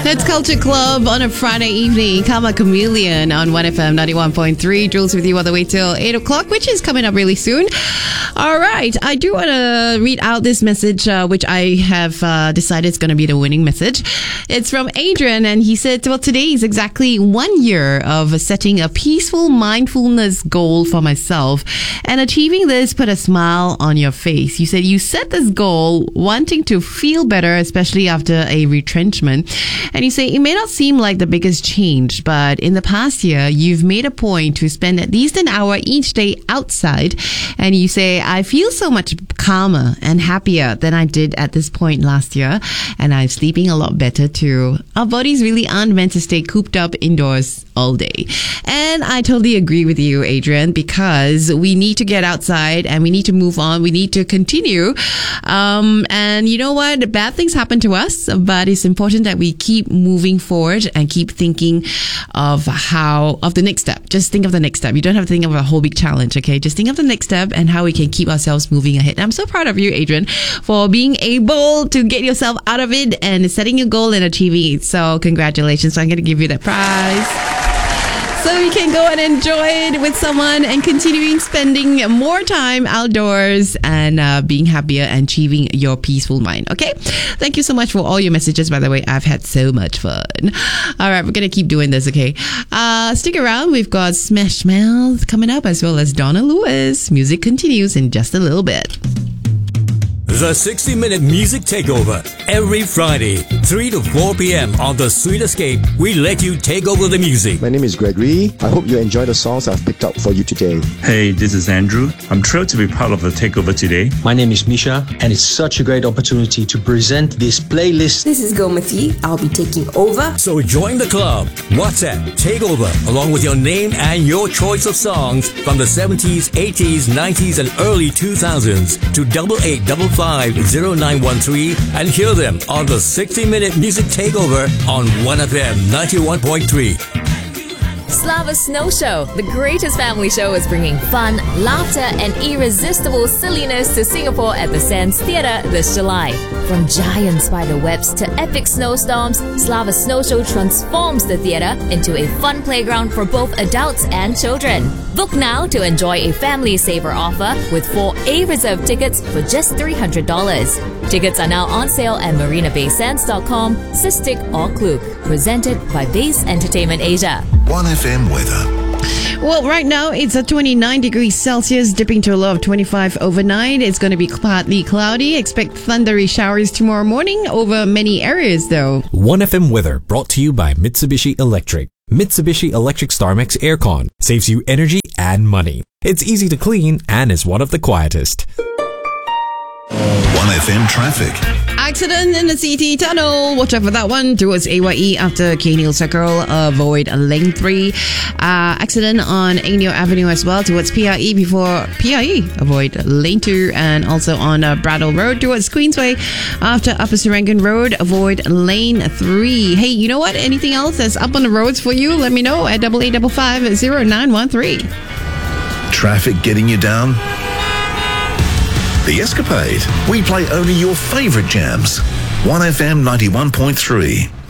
It's Culture Club on a Friday evening. Karma Chameleon on 1FM 91.3. Jules with you all the way till 8 o'clock, which is coming up really soon. All right. I do want to read out this message, which I have decided is going to be the winning message. It's from Adrian, and he said, well, today is exactly 1 year of setting a peaceful mindfulness goal for myself. And achieving this put a smile on your face. You said you set this goal wanting to feel better, especially after a retrenchment. And you say it may not seem like the biggest change, but in the past year, you've made a point to spend at least an hour each day outside. And you say, I feel so much calmer and happier than I did at this point last year. And I'm sleeping a lot better too. Our bodies really aren't meant to stay cooped up indoors all day. And I totally agree with you, Adrian, because we need to get outside and we need to move on. We need to continue. And you know what? Bad things happen to us, but it's important that we keep moving forward and keep thinking of the next step. Just think of the next step. You don't have to think of a whole big challenge, okay? Just think of the next step and how we can keep ourselves moving ahead. And I'm so proud of you, Adrian, for being able to get yourself out of it and setting your goal and achieving it. So congratulations. So I'm going to give you that prize. So you can go and enjoy it with someone and continuing spending more time outdoors and being happier and achieving your peaceful mind. Okay? Thank you so much for all your messages, by the way. I've had so much fun. All right, we're going to keep doing this, okay? Stick around. We've got Smash Mouth coming up as well as Donna Lewis. Music continues in just a little bit. The 60-minute music takeover. Every Friday, 3 to 4 p.m. on The Sweet Escape, we let you take over the music. My name is Gregory. I hope you enjoy the songs I've picked out for you today. Hey, this is Andrew. I'm thrilled to be part of the takeover today. My name is Misha, and it's such a great opportunity to present this playlist. This is Gomati. I'll be taking over. So join the club. WhatsApp Takeover, along with your name and your choice of songs from the 70s, 80s, 90s, and early 2000s to 88550913 and hear them on the 60-minute music takeover on 1FM 91.3. Slava Snow Show, the greatest family show, is bringing fun, laughter, and irresistible silliness to Singapore at the Sands Theatre this July. From giant spider webs to epic snowstorms, Slava Snow Show transforms the theatre into a fun playground for both adults and children. Book now to enjoy a family saver offer with 4 A-reserve tickets for just $300. Tickets are now on sale at marinabaysands.com, Sistik or Klook. Presented by Base Entertainment Asia. 1FM weather. Well, right now it's at 29 degrees Celsius, dipping to a low of 25 overnight. It's going to be partly cloudy. Expect thundery showers tomorrow morning over many areas, though. 1FM weather brought to you by Mitsubishi Electric. Mitsubishi Electric StarMax Aircon saves you energy and money. It's easy to clean and is one of the quietest. 1FM traffic. Accident in the CT tunnel. Watch out for that one towards AYE after K-Neil Circle. Avoid lane 3. Accident on Aineo Avenue as well towards PRE before PRE. Avoid lane 2. And also on Bradle Road towards Queensway after Upper Serangoon Road. Avoid lane 3. Hey, you know what? Anything else that's up on the roads for you? Let me know at 88550913. Traffic getting you down? The Escapade. We play only your favourite jams. 1FM 91.3.